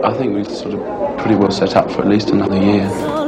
I think we're sort of pretty well set up for at least another year.